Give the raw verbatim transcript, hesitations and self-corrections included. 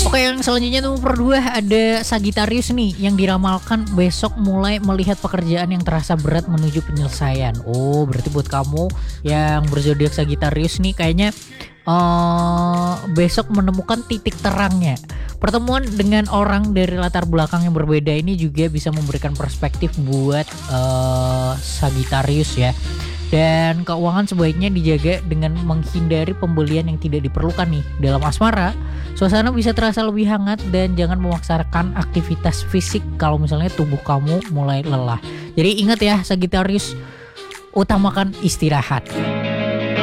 Oke, yang selanjutnya nomor dua ada Sagittarius nih, yang diramalkan besok mulai melihat pekerjaan yang terasa berat menuju penyelesaian. Oh, berarti buat kamu yang berzodiak Sagittarius nih kayaknya uh, besok menemukan titik terangnya. Pertemuan dengan orang dari latar belakang yang berbeda ini juga bisa memberikan perspektif buat uh, Sagittarius ya. Dan keuangan sebaiknya dijaga dengan menghindari pembelian yang tidak diperlukan nih. Dalam asmara, suasana bisa terasa lebih hangat dan jangan memaksakan aktivitas fisik kalau misalnya tubuh kamu mulai lelah. Jadi ingat ya Sagittarius, utamakan istirahat.